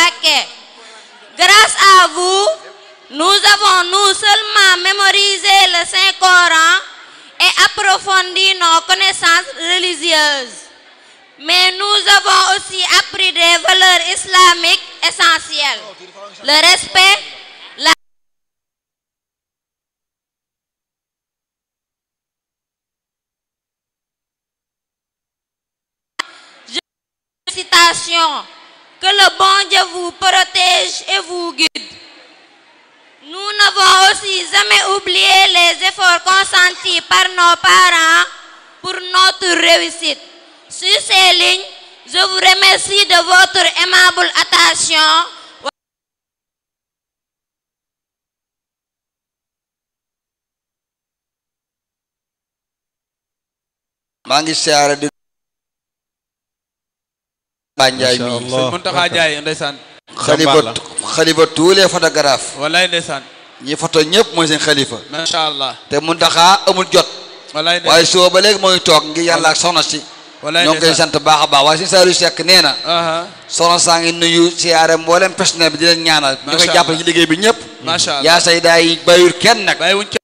Grâce à vous, nous avons non seulement mémorisé le Saint-Coran et approfondi nos connaissances religieuses, mais nous avons aussi appris des valeurs islamiques essentielles. Le respect, la citation. Que le bon Dieu vous protège et vous guide. Nous n'avons aussi jamais oublié les efforts consentis par nos parents pour notre réussite. Sur ces lignes, je vous remercie de votre aimable attention. Khalifa tous les photographes wallaay ndeysaan ñi photo ñëpp mooy seen khalifa masha Allah te Muntaxa amul jot wallaay waaye soo ba léegi mooy toog ngi yàlla ak soxna si ñoo ngi koy sant baax a baax waaye si Saliou Seck nee na soxna saa ngi nuyu siyaare mboolem personnel bi di leen ñaanal ñu koy jàppale ci liggéey bi ñëpp yaa say daay bayul kenn nag